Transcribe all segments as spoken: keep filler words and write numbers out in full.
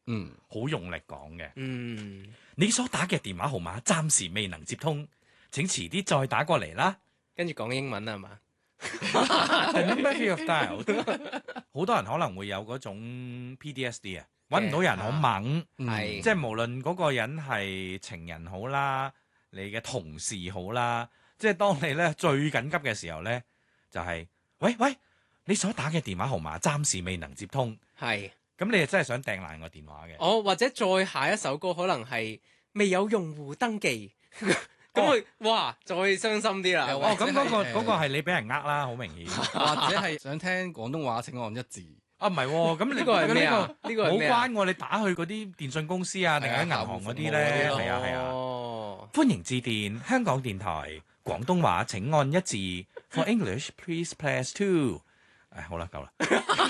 嗯， 好用力講嘅。 嗯， 你所打嘅電話號碼暫時未能接通，請遲啲再打過嚟啦。 跟住講英文啊嘛。 The number you have dialed 好多人可能會有嗰種 P T S D 啊，揾唔到人好猛， 係即係無論嗰個人係情人好啦，你嘅同事好啦，即係當你咧最緊急嘅時候咧，就係、喂喂，你所打嘅電話號碼暫時未能接通， 係。 咁你就真係想掟爛個電話嘅。 哦，或者再下一首歌可能係未有用戶登記，咁佢、哇再傷心啲啦。 又哦，咁嗰、個或者係嗰、個係你俾人呃啦，好明顯。 或者係想聽廣東話，請按一字。 啊，唔係喎，咁呢個係咩啊？呢個係冇咩啊？ 關喎，你打去嗰啲電信公司啊，定係啲銀行嗰啲咧， 係啊係啊係啊。 哦， 歡迎致電香港電台廣東話請按一字，For English please press two。誒，好啦，夠啦。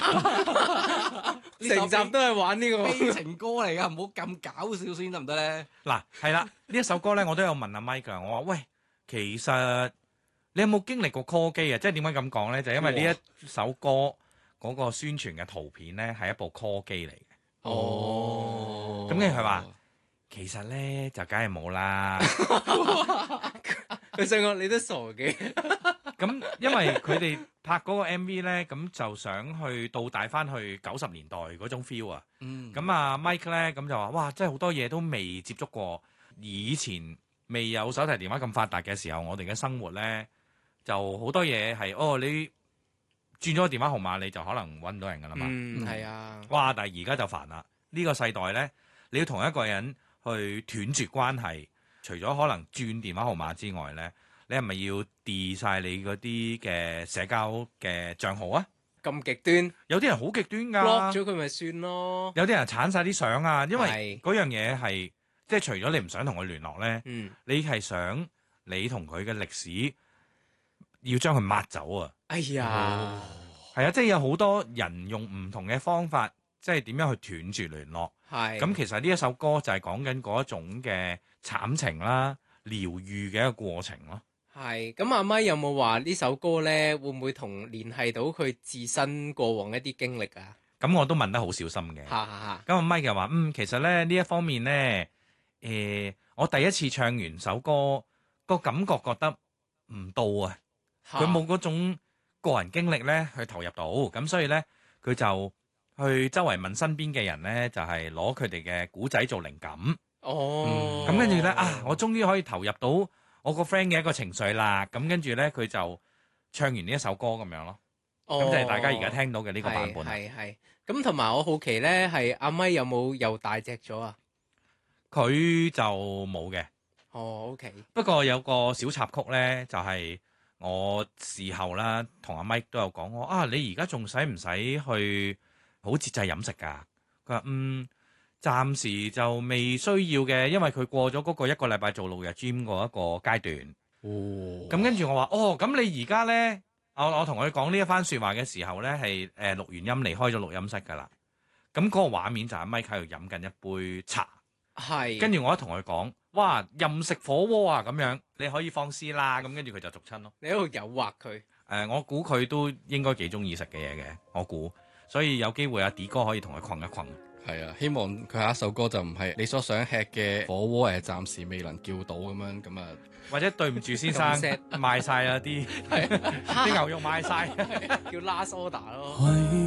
成集都係玩呢個悲情歌嚟噶，唔好咁搞笑先得唔得咧？ 嗱，係啦，呢一首歌咧，我都有問阿 Mike 㗎，我話喂，其實你有冇經歷過 call 機啊？即係點解咁講咧？就係因為呢一首歌嗰個宣傳嘅圖片咧，係一部 call 機嚟嘅。 哦， 咁跟住佢話其實咧就梗係冇啦。 佢想講你都傻嘅。 咁因為佢哋拍嗰個 M V 咧，咁就想去倒帶翻去九十年代嗰種 feel 啊。 嗯， 咁啊 Mike 咧咁就話：哇，真係好多嘢都未接觸過。以前未有手提電話咁發達嘅時候，我哋嘅生活咧就好多嘢係哦，你轉咗個電話號碼你就可能揾唔到人噶啦嘛。 嗯，係啊。 哇！但係而家就煩啦。呢個世代咧，你要同一個人去斷絕關係，除咗可能轉電話號碼之外咧。你係咪要 delete 晒你嗰啲嘅社交嘅帳號啊？ 咁極端有啲人好極端㗎 ，block 咗佢咪算咯。 有啲人鏟晒啲相啊，因為係嗰樣嘢係即係除咗你唔想同佢聯絡咧， 嗯， 你係想你同佢嘅歷史要將佢抹走啊！ 哎呀， 係啊，即係有好多人用唔同嘅方法，即係點樣去斷絕聯絡。 係咁其實呢一首歌就係講緊嗰一種嘅慘情啦、療愈嘅一個過程咯。 係咁，阿咪有冇話呢首歌咧會唔會同聯繫到佢自身過往一啲經歷啊？ 咁我都問得好小心嘅。 哈哈哈！ 咁阿 Mike 就話：嗯，其實咧呢一方面咧，誒、我第一次唱完首歌個感覺覺得唔到啊，佢冇嗰種個人經歷咧去投入到，咁所以咧佢就去周圍問身邊嘅人咧，就係攞佢哋嘅古仔做靈感。 哦， 咁跟住咧啊，我終於可以投入到我個 friend 嘅一個情緒啦。咁跟住咧佢就唱完呢一首歌咁樣咯。咁就係大家而家聽到嘅呢個版本啦。 係係咁，同埋我好奇咧，係阿咪有冇又大隻咗啊？ 佢就冇嘅。 哦，OK。 不過有個小插曲咧，就係、我事後啦，同阿 Mike 都有講我啊，你而家仲使唔使去好節制飲食㗎？佢話嗯，暫時就未需要嘅，因為佢過咗嗰個一個禮拜做六日 gym 嗰一個階段。 哦， 咁跟住我話哦，咁你而家咧，我我同佢講呢一番説話嘅時候咧，係誒、呃、錄完音離開咗錄音室㗎啦。咁嗰個畫面就係阿 Mike 喺度飲緊一杯茶。 係。 跟住我一同佢講，哇，任食火鍋啊咁樣，你可以放肆啦。咁跟住佢就逐親咯。 你喺度誘惑佢。 誒、呃，我估佢都應該幾中意食嘅嘢嘅，我估。所以有機會阿 D 哥可以同佢困一困。 係啊，希望佢下一首歌就唔係你所想吃嘅火鍋誒，暫時未能叫到咁樣咁啊。 或者對唔住先生，賣晒啦啲啲牛肉賣晒。 叫 last order 咯。